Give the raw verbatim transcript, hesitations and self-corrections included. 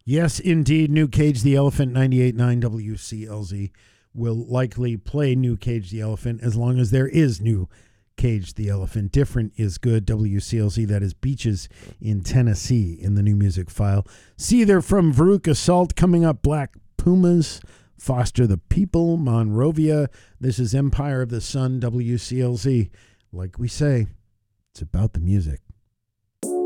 Yes, indeed. New Cage the Elephant, ninety-eight point nine W C L Z will likely play New Cage the Elephant as long as there is New Cage the Elephant. Different is good. W C L Z, that is Beaches in Tennessee in the new music file. Seether from Varuk Assault coming up. Black Pumas, Foster the People, Monrovia. This is Empire of the Sun, W C L Z. Like we say, it's about the music.